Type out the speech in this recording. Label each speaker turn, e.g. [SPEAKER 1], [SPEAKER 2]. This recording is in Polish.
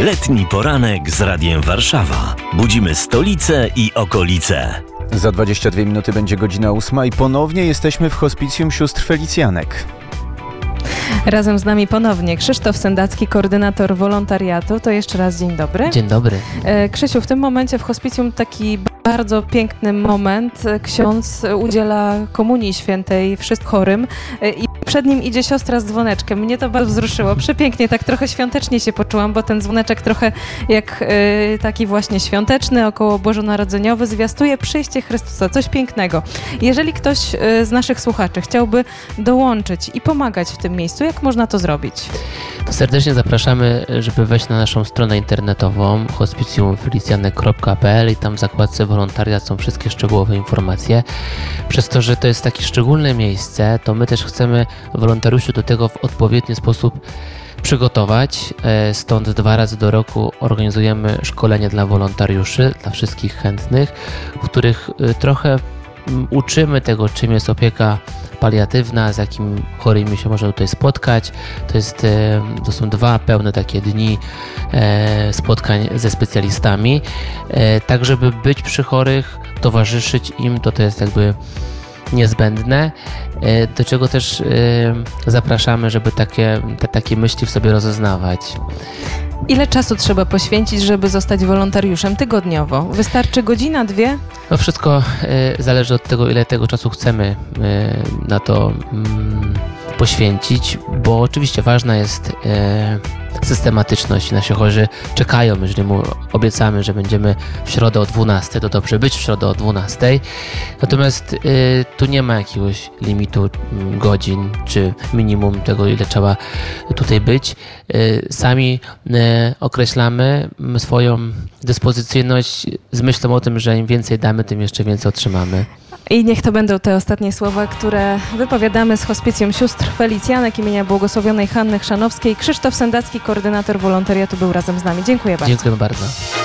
[SPEAKER 1] Letni poranek z Radiem Warszawa. Budzimy stolicę i okolice.
[SPEAKER 2] Za 22 minuty będzie godzina 8 i ponownie jesteśmy w hospicjum sióstr Felicjanek.
[SPEAKER 3] Razem z nami ponownie Krzysztof Sendacki, koordynator wolontariatu. To jeszcze raz dzień dobry.
[SPEAKER 4] Dzień dobry.
[SPEAKER 3] Krzysiu, w tym momencie w hospicjum taki bardzo piękny moment. Ksiądz udziela komunii świętej wszystkim chorym i przed nim idzie siostra z dzwoneczkiem. Mnie to bardzo wzruszyło. Przepięknie, tak trochę świątecznie się poczułam, bo ten dzwoneczek trochę jak taki właśnie świąteczny, około bożonarodzeniowy, zwiastuje przyjście Chrystusa. Coś pięknego. Jeżeli ktoś z naszych słuchaczy chciałby dołączyć i pomagać w tym miejscu, jak można to zrobić?
[SPEAKER 4] To serdecznie zapraszamy, żeby wejść na naszą stronę internetową hospicjumfelicjanek.pl i tam w zakładce wolontariat są wszystkie szczegółowe informacje. Przez to, że to jest takie szczególne miejsce, to my też chcemy wolontariuszy do tego w odpowiedni sposób przygotować. Stąd 2 razy do roku organizujemy szkolenie dla wolontariuszy, dla wszystkich chętnych, w których trochę uczymy tego, czym jest opieka paliatywna, z jakim chorymi się można tutaj spotkać. To są 2 pełne takie dni spotkań ze specjalistami, tak żeby być przy chorych, towarzyszyć im, to jest jakby niezbędne, do czego też zapraszamy, żeby takie myśli w sobie rozeznawać.
[SPEAKER 3] Ile czasu trzeba poświęcić, żeby zostać wolontariuszem tygodniowo? Wystarczy godzina, 2?
[SPEAKER 4] No wszystko zależy od tego, ile tego czasu chcemy na to poświęcić, bo oczywiście ważna jest systematyczność. Nasi chorzy czekają, jeżeli mu obiecamy, że będziemy w środę o 12, to dobrze być w środę o 12. Natomiast tu nie ma jakiegoś limitu godzin, czy minimum tego, ile trzeba tutaj być. Sami określamy swoją dyspozycyjność z myślą o tym, że im więcej damy, tym jeszcze więcej otrzymamy.
[SPEAKER 3] I niech to będą te ostatnie słowa, które wypowiadamy z Hospicjum Sióstr Felicjanek imienia błogosławionej Hanny Chrzanowskiej. Krzysztof Sendacki, koordynator wolontariatu, był razem z nami. Dziękuję bardzo.
[SPEAKER 4] Dziękuję bardzo.